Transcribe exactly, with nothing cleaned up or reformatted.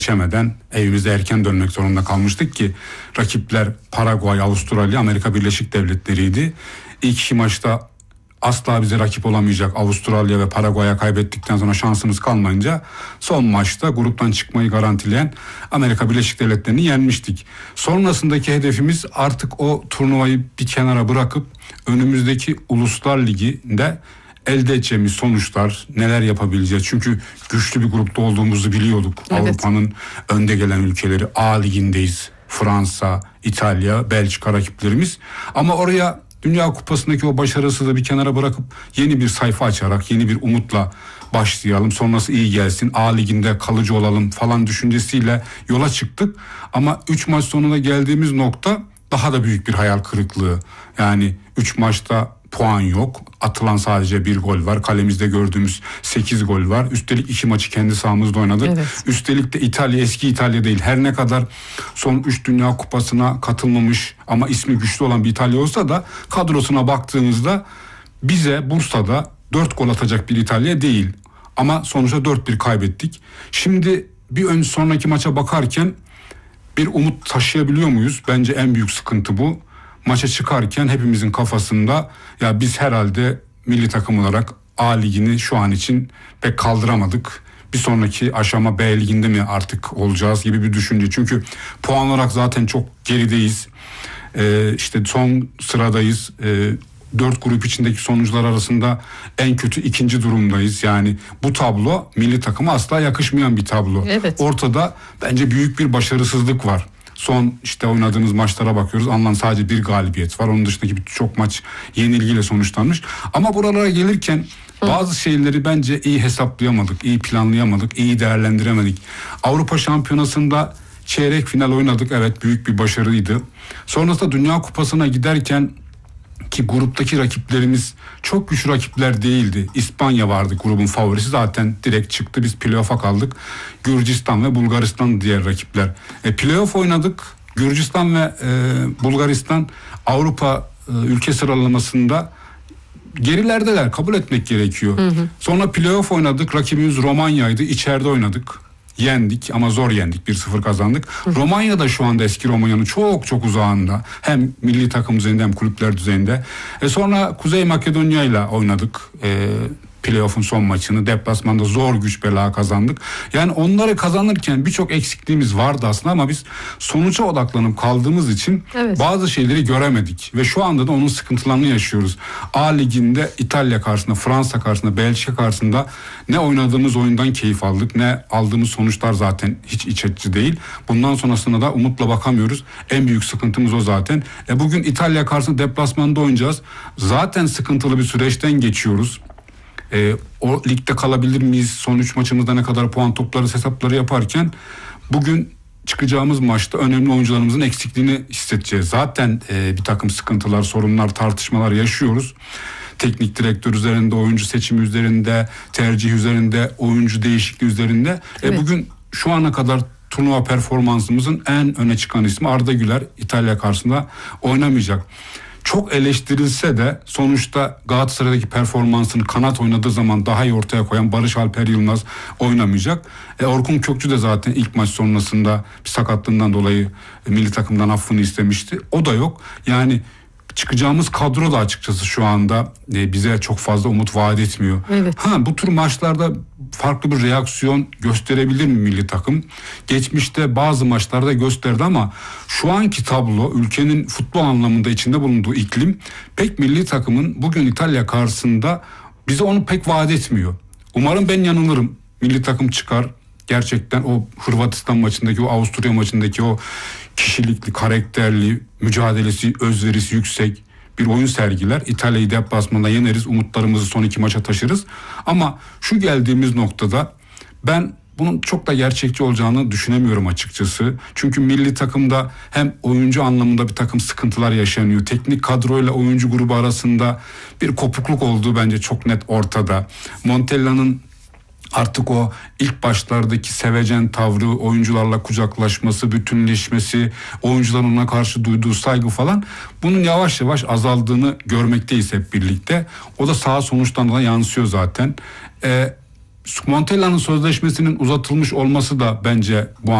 geçemeden evimize erken dönmek zorunda kalmıştık ki rakipler Paraguay, Avustralya, Amerika Birleşik Devletleri'ydi. İlk iki maçta asla bize rakip olamayacak Avustralya ve Paraguay'a kaybettikten sonra şansımız kalmayınca son maçta gruptan çıkmayı garantileyen Amerika Birleşik Devletleri'ni yenmiştik. Sonrasındaki hedefimiz artık o turnuvayı bir kenara bırakıp önümüzdeki Uluslar Ligi'nde elde edeceğimiz sonuçlar, neler yapabileceğiz. Çünkü güçlü bir grupta olduğumuzu biliyorduk. Evet. Avrupa'nın önde gelen ülkeleri, A Ligi'ndeyiz. Fransa, İtalya, Belçika rakiplerimiz. Ama oraya Dünya Kupası'ndaki o başarısızlığı bir kenara bırakıp yeni bir sayfa açarak, yeni bir umutla başlayalım. Sonrası iyi gelsin, A Ligi'nde kalıcı olalım falan düşüncesiyle yola çıktık. Ama üç maç sonuna geldiğimiz nokta daha da büyük bir hayal kırıklığı. Yani üç maçta puan yok. Atılan sadece bir gol var. Kalemizde gördüğümüz sekiz gol var. Üstelik iki maçı kendi sahamızda oynadık. Evet. Üstelik de İtalya eski İtalya değil. Her ne kadar son üç Dünya Kupası'na katılmamış ama ismi güçlü olan bir İtalya olsa da kadrosuna baktığımızda bize Bursa'da dört gol atacak bir İtalya değil. Ama sonuçta dört bir kaybettik. Şimdi bir ön sonraki maça bakarken bir umut taşıyabiliyor muyuz? Bence en büyük sıkıntı bu. Maça çıkarken hepimizin kafasında ya biz herhalde milli takım olarak A Ligi'ni şu an için pek kaldıramadık. Bir sonraki aşama B Ligi'nde mi artık olacağız gibi bir düşünce. Çünkü puan olarak zaten çok gerideyiz. Ee, işte son sıradayız. Ee, dört grup içindeki sonuçlar arasında en kötü ikinci durumdayız. Yani bu tablo milli takıma asla yakışmayan bir tablo. Evet. Ortada bence büyük bir başarısızlık var. Son işte oynadığımız maçlara bakıyoruz. Alınan sadece bir galibiyet var. Onun dışındaki birçok maç yenilgiyle sonuçlanmış. Ama buralara gelirken bazı şeyleri bence iyi hesaplayamadık, iyi planlayamadık, iyi değerlendiremedik. Avrupa Şampiyonası'nda çeyrek final oynadık. Evet, büyük bir başarıydı. Sonrasında Dünya Kupası'na giderken ki gruptaki rakiplerimiz çok güçlü rakipler değildi. İspanya vardı grubun favorisi, zaten direkt çıktı, biz playoff'a kaldık. Gürcistan ve Bulgaristan diğer rakipler. E, playoff oynadık. Gürcistan ve e, Bulgaristan Avrupa e, ülke sıralamasında gerilerdeler, kabul etmek gerekiyor. Hı hı. Sonra playoff oynadık. Rakibimiz Romanya'ydı. İçeride oynadık. Yendik ama zor yendik. bir sıfır kazandık. Hı. Romanya da şu anda eski Romanya'nın çok çok uzağında. Hem milli takım düzeyinde hem kulüpler düzeyinde. E sonra Kuzey Makedonya ile oynadık. E, playoff'un son maçını. Deplasmanda zor güç bela kazandık. Yani onları kazanırken birçok eksikliğimiz vardı aslında ama biz sonuca odaklanıp kaldığımız için evet, bazı şeyleri göremedik. Ve şu anda da onun sıkıntılarını yaşıyoruz. A Ligi'nde İtalya karşısında, Fransa karşısında, Belçika karşısında ne oynadığımız oyundan keyif aldık, ne aldığımız sonuçlar zaten hiç iç açıcı değil. Bundan sonrasında da umutla bakamıyoruz. En büyük sıkıntımız o zaten. E bugün İtalya karşısında deplasmanda oynayacağız. Zaten sıkıntılı bir süreçten geçiyoruz. E, o ligde kalabilir miyiz? Son üç maçımızda ne kadar puan toplarız hesapları yaparken bugün çıkacağımız maçta önemli oyuncularımızın eksikliğini hissedeceğiz. Zaten e, bir takım sıkıntılar, sorunlar, tartışmalar yaşıyoruz. Teknik direktör üzerinde, oyuncu seçimi üzerinde, tercih üzerinde, oyuncu değişikliği üzerinde. Evet. E, bugün şu ana kadar turnuva performansımızın en öne çıkan ismi Arda Güler. İtalya karşısında oynamayacak. Çok eleştirilse de sonuçta Galatasaray'daki performansını kanat oynadığı zaman daha iyi ortaya koyan Barış Alper Yılmaz oynamayacak. E Orkun Kökçü de zaten ilk maç sonrasında bir sakatlığından dolayı e, milli takımdan affını istemişti. O da yok. Yani çıkacağımız kadro da açıkçası şu anda e, bize çok fazla umut vaat etmiyor. Evet. Ha, bu tür maçlarda farklı bir reaksiyon gösterebilir mi milli takım? Geçmişte bazı maçlarda gösterdi ama şu anki tablo, ülkenin futbol anlamında içinde bulunduğu iklim pek milli takımın bugün İtalya karşısında bize onu pek vaat etmiyor. Umarım ben yanılırım. Milli takım çıkar. Gerçekten o Hırvatistan maçındaki, o Avusturya maçındaki o kişilikli, karakterli, mücadelesi, özverisi yüksek bir oyun sergiler. İtalya'yı deplasmanda yeneriz, umutlarımızı son iki maça taşırız. Ama şu geldiğimiz noktada ben bunun çok da gerçekçi olacağını düşünemiyorum açıkçası. Çünkü milli takımda hem oyuncu anlamında bir takım sıkıntılar yaşanıyor. Teknik kadroyla oyuncu grubu arasında bir kopukluk olduğu bence çok net ortada. Montella'nın artık o ilk başlardaki sevecen tavrı, oyuncularla kucaklaşması, bütünleşmesi, oyuncuların ona karşı duyduğu saygı falan, bunun yavaş yavaş azaldığını görmekteyiz hep birlikte. O da saha sonuçlarına da yansıyor zaten. Ee, Montella'nın sözleşmesinin uzatılmış olması da bence bu